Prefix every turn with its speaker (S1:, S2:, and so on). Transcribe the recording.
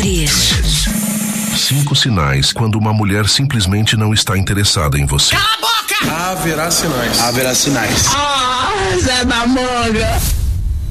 S1: 3.
S2: 5 sinais quando uma mulher simplesmente não está interessada em você.
S3: Cala a boca!
S4: Haverá sinais.
S3: Haverá sinais.
S1: Zé da Manga.